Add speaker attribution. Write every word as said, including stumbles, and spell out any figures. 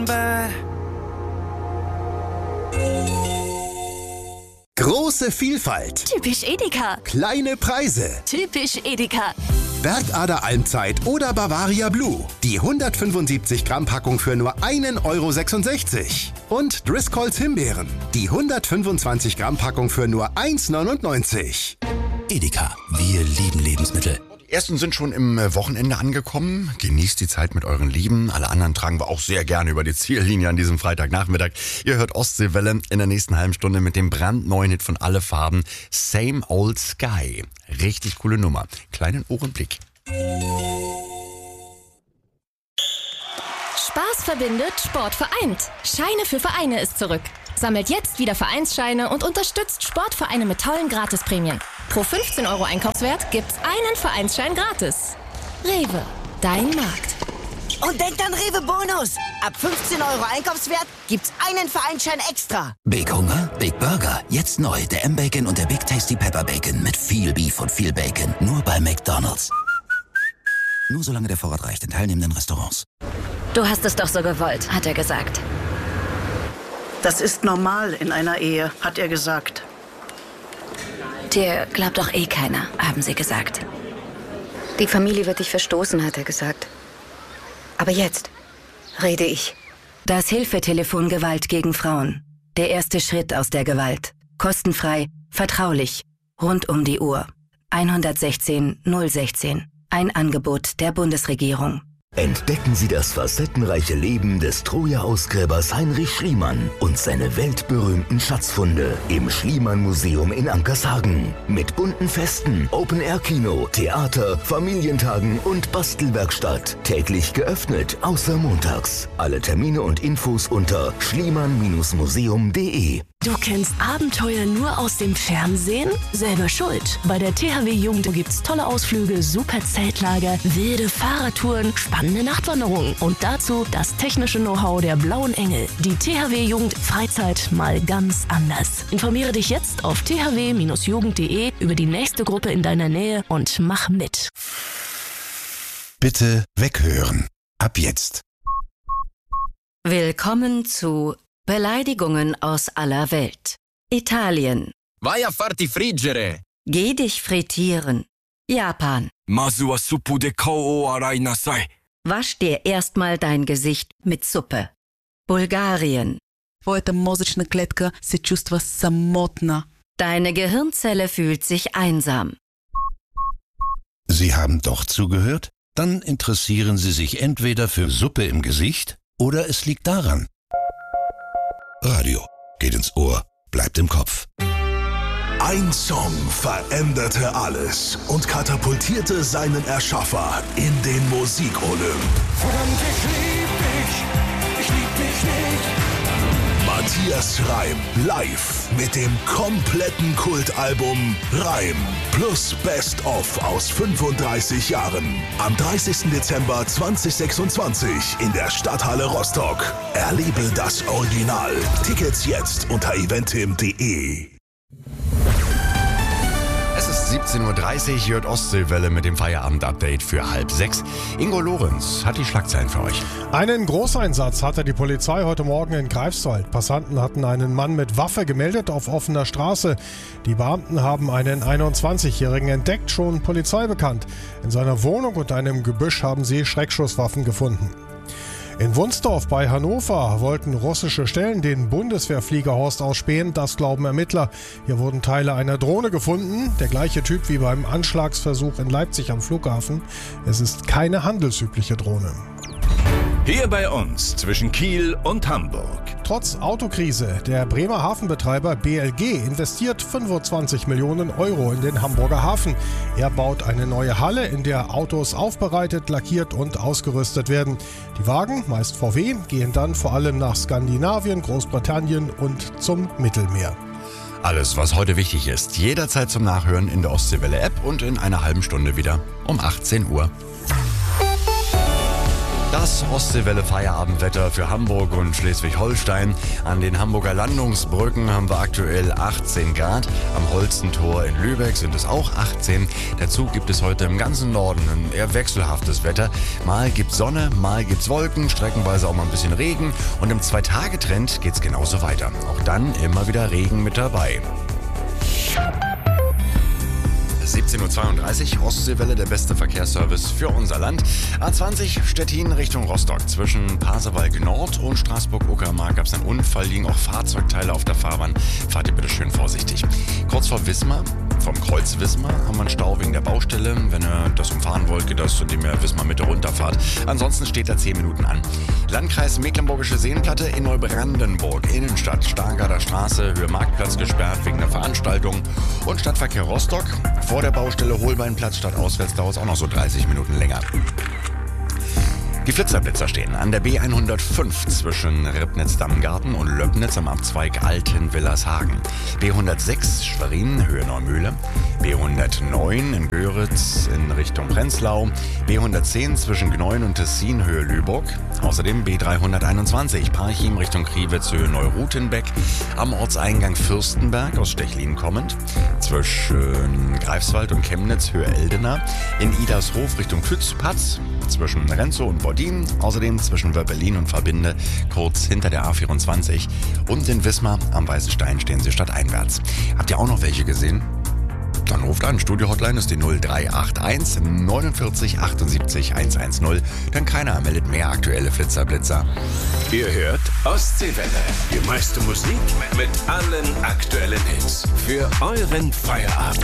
Speaker 1: Große Vielfalt.
Speaker 2: Typisch Edeka.
Speaker 1: Kleine Preise.
Speaker 2: Typisch Edeka.
Speaker 1: Bergader Almzeit oder Bavaria Blue. Die hundertfünfundsiebzig Gramm Packung für nur einen Euro sechsundsechzig. Und Driscolls Himbeeren. Die hundertfünfundzwanzig Gramm Packung für nur eins neunundneunzig.
Speaker 3: Edeka, wir lieben Lebensmittel.
Speaker 4: Die ersten sind schon im Wochenende angekommen. Genießt die Zeit mit euren Lieben. Alle anderen tragen wir auch sehr gerne über die Ziellinie an diesem Freitagnachmittag. Ihr hört Ostseewelle in der nächsten halben Stunde mit dem brandneuen Hit von Alle Farben, Same Old Sky. Richtig coole Nummer. Kleinen Ohrenblick.
Speaker 2: Spaß verbindet, Sport vereint. Scheine für Vereine ist zurück. Sammelt jetzt wieder Vereinsscheine und unterstützt Sportvereine mit tollen Gratisprämien. Pro fünfzehn Euro Einkaufswert gibt's einen Vereinsschein gratis. Rewe, dein Markt.
Speaker 5: Und denkt an Rewe Bonus. Ab fünfzehn Euro Einkaufswert gibt's einen Vereinsschein extra.
Speaker 3: Big Hunger, Big Burger. Jetzt neu der M-Bacon und der Big Tasty Pepper Bacon mit viel Beef und viel Bacon. Nur bei McDonald's. Nur solange der Vorrat reicht in teilnehmenden Restaurants.
Speaker 2: Du hast es doch so gewollt, hat er gesagt.
Speaker 6: Das ist normal in einer Ehe, hat er gesagt.
Speaker 2: Dir glaubt doch eh keiner, haben sie gesagt.
Speaker 7: Die Familie wird dich verstoßen, hat er gesagt. Aber jetzt rede ich.
Speaker 8: Das Hilfetelefon Gewalt gegen Frauen. Der erste Schritt aus der Gewalt. Kostenfrei, vertraulich, rund um die Uhr. eins eins sechs null ein sechs. Ein Angebot der Bundesregierung.
Speaker 9: Entdecken Sie das facettenreiche Leben des Troja-Ausgräbers Heinrich Schliemann und seine weltberühmten Schatzfunde im Schliemann-Museum in Ankershagen. Mit bunten Festen, Open-Air-Kino, Theater, Familientagen und Bastelwerkstatt. Täglich geöffnet, außer montags. Alle Termine und Infos unter schliemann museum punkt de.
Speaker 10: Du kennst Abenteuer nur aus dem Fernsehen? Selber schuld. Bei der T H W Jugend gibt's tolle Ausflüge, super Zeltlager, wilde Fahrradtouren, spannende Nachtwanderungen und dazu das technische Know-how der Blauen Engel. Die T H W Jugend Freizeit mal ganz anders. Informiere dich jetzt auf t h w jugend punkt de über die nächste Gruppe in deiner Nähe und mach mit.
Speaker 1: Bitte weghören. Ab jetzt.
Speaker 8: Willkommen zu Beleidigungen aus aller Welt. Italien.
Speaker 11: Vai a farti friggere.
Speaker 8: Geh dich frittieren. Japan.
Speaker 11: Masu wa suppu de kao o arai nasai.
Speaker 8: Wasch dir erstmal dein Gesicht mit Suppe. Bulgarien.
Speaker 12: Твоята мозъчна клетка се чувства самотна.
Speaker 8: Deine Gehirnzelle fühlt sich einsam.
Speaker 13: Sie haben doch zugehört? Dann interessieren Sie sich entweder für Suppe im Gesicht oder es liegt daran. Radio geht ins Ohr, bleibt im Kopf.
Speaker 14: Ein Song veränderte alles und katapultierte seinen Erschaffer in den Musikolymp.
Speaker 15: Verdammt, ich lieb dich, ich lieb dich nicht.
Speaker 14: Matthias Reim live mit dem kompletten Kultalbum Reim plus Best of aus fünfunddreißig Jahren. Am dreißigsten Dezember zweitausendsechsundzwanzig in der Stadthalle Rostock. Erlebe das Original. Tickets jetzt unter eventim punkt de.
Speaker 4: Es ist siebzehn Uhr dreißig, hört Ostseewelle mit dem Feierabend-Update für halb sechs. Ingo Lorenz hat die Schlagzeilen für euch.
Speaker 16: Einen Großeinsatz hatte die Polizei heute Morgen in Greifswald. Passanten hatten einen Mann mit Waffe gemeldet auf offener Straße. Die Beamten haben einen einundzwanzigjährigen entdeckt, schon Polizei bekannt. In seiner Wohnung und einem Gebüsch haben sie Schreckschusswaffen gefunden. In Wunsdorf bei Hannover wollten russische Stellen den Bundeswehrfliegerhorst ausspähen, das glauben Ermittler. Hier wurden Teile einer Drohne gefunden, der gleiche Typ wie beim Anschlagsversuch in Leipzig am Flughafen. Es ist keine handelsübliche Drohne.
Speaker 17: Hier bei uns zwischen Kiel und Hamburg.
Speaker 16: Trotz Autokrise, der Bremer Hafenbetreiber B L G investiert fünfundzwanzig Millionen Euro in den Hamburger Hafen. Er baut eine neue Halle, in der Autos aufbereitet, lackiert und ausgerüstet werden. Die Wagen, meist V W, gehen dann vor allem nach Skandinavien, Großbritannien und zum Mittelmeer.
Speaker 4: Alles, was heute wichtig ist, jederzeit zum Nachhören in der Ostseewelle-App und in einer halben Stunde wieder um achtzehn Uhr. Das Ostseewelle Feierabendwetter für Hamburg und Schleswig-Holstein. An den Hamburger Landungsbrücken haben wir aktuell achtzehn Grad. Am Holstentor in Lübeck sind es auch achtzehn. Dazu gibt es heute im ganzen Norden ein eher wechselhaftes Wetter. Mal gibt's Sonne, mal gibt's Wolken, streckenweise auch mal ein bisschen Regen. Und im Zwei-Tage-Trend geht's genauso weiter. Auch dann immer wieder Regen mit dabei. siebzehn Uhr zweiunddreißig, Ostseewelle, der beste Verkehrsservice für unser Land. A zwanzig Stettin Richtung Rostock. Zwischen Pasewalk Nord und Straßburg-Uckermark gab es einen Unfall, liegen auch Fahrzeugteile auf der Fahrbahn. Fahrt ihr bitte schön vorsichtig. Kurz vor Wismar, vom Kreuz Wismar, haben wir einen Stau wegen der Baustelle. Wenn ihr das umfahren wollt, geht das, indem ihr Wismar Mitte runterfahrt. Ansonsten steht da zehn Minuten an. Landkreis Mecklenburgische Seenplatte in Neubrandenburg. Innenstadt, Stargarder Straße, Höhe Marktplatz gesperrt wegen einer Veranstaltung. Und Stadtverkehr Rostock. Vor der Baustelle Holbeinplatz statt auswärts dauert es auch noch so dreißig Minuten länger. Die Flitzerblitzer stehen an der B hundertfünf zwischen Ribnitz-Dammgarten und Löbnitz am Abzweig Alten-Willershagen. B hundertsechs Schwerin, Höhe Neumühle. B hundertneun in Göritz in Richtung Prenzlau. B hundertzehn zwischen Gneuen und Tessin, Höhe Lüburg. Außerdem B dreihunderteinundzwanzig Parchim Richtung Kriwitz, Höhe Neurutenbeck. Am Ortseingang Fürstenberg aus Stechlin kommend. Zwischen Greifswald und Chemnitz, Höhe Eldena. In Idarshof Richtung Pütz-Patz. Zwischen Renzo und Bordin, außerdem zwischen Wöppelin und Verbinde, kurz hinter der A vierundzwanzig. Und in Wismar am Weißen Stein stehen sie stadteinwärts. Habt ihr auch noch welche gesehen? Dann ruft an. Studio-Hotline ist die null drei acht eins neunundvierzig achtundsiebzig hundertzehn. Denn keiner meldet mehr aktuelle Flitzerblitzer.
Speaker 17: Ihr hört Ostseewelle. Die meiste Musik mit allen aktuellen Hits. Für euren Feierabend.